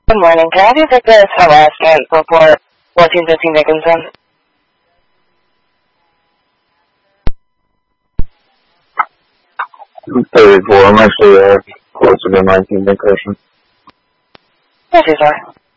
Good morning. Can I have you take this harassment report 1415 Dickinson? I'm 34. I'm actually closer to 19 Dickinson. Yes, you are.